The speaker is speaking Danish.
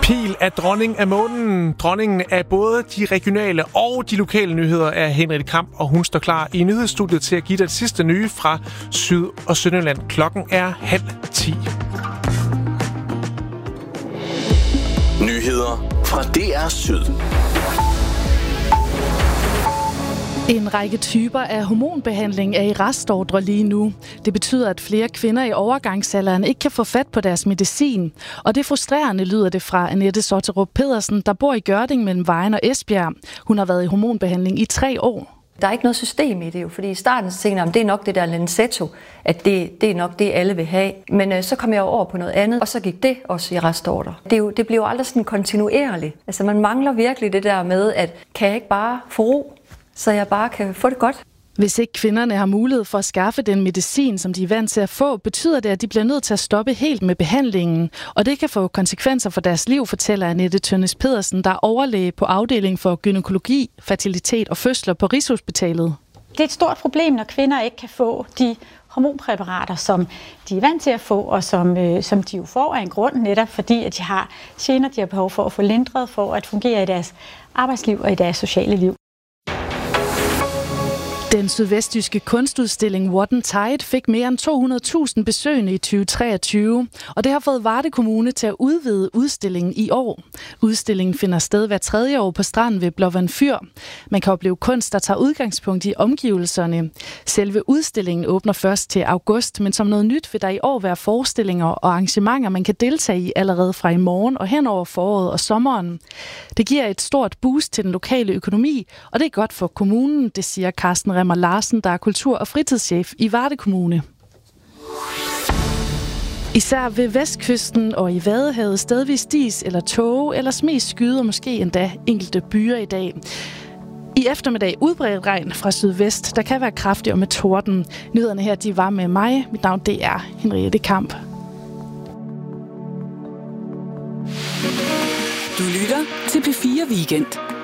Pihl er dronning af månen. Dronningen af både de regionale og de lokale nyheder er Henriette Kamp, og hun står klar i nyhedsstudiet til at give dig det sidste nye fra Syd- og Sønderjylland. Klokken er 9:30. Nyheder fra DR Syd. En række typer af hormonbehandling er i restordre lige nu. Det betyder, at flere kvinder i overgangsalderen ikke kan få fat på deres medicin. Og det er frustrerende, lyder det fra Annette Sotterup Pedersen, der bor i Gørding mellem Vejen og Esbjerg. Hun har været i hormonbehandling i 3 år. Der er ikke noget system i det jo, fordi i starten tænkte jeg, det er nok det der Lenzetto, at det er nok det, alle vil have. Men så kom jeg over på noget andet, og så gik det også i restordre. Det bliver jo aldrig sådan kontinuerligt. Altså man mangler virkelig det der med, at kan jeg ikke bare få ro, så jeg bare kan få det godt. Hvis ikke kvinderne har mulighed for at skaffe den medicin, som de er vant til at få, betyder det, at de bliver nødt til at stoppe helt med behandlingen. Og det kan få konsekvenser for deres liv, fortæller Annette Tønnes Pedersen, der er overlæge på afdelingen for gynækologi, fertilitet og fødsler på Rigshospitalet. Det er et stort problem, når kvinder ikke kan få de hormonpræparater, som de er vant til at få, og som de jo får af en grund, netop fordi at de har gener, de har behov for at få lindret, for at fungere i deres arbejdsliv og i deres sociale liv. Den sydvestjyske kunstudstilling What Tide fik mere end 200.000 besøgende i 2023, og det har fået Varde Kommune til at udvide udstillingen i år. Udstillingen finder sted hver 3. år på stranden ved Blåvand Fyr. Man kan opleve kunst, der tager udgangspunkt i omgivelserne. Selve udstillingen åbner først til august, men som noget nyt vil der i år være forestillinger og arrangementer, man kan deltage i allerede fra i morgen og hen over foråret og sommeren. Det giver et stort boost til den lokale økonomi, og det er godt for kommunen, det siger Carsten Remmer Larsen, der er kultur- og fritidschef i Varde Kommune. Især ved vestkysten og i Vadehavet stedvis dis eller tåge, ellers mest skyde og måske endda enkelte byer i dag. I eftermiddag udbredt regn fra sydvest, der kan være kraftig og med torden. Nyhederne her, de var med mig. Mit navn, det er Henriette Kamp. Du lytter til P4 Weekend.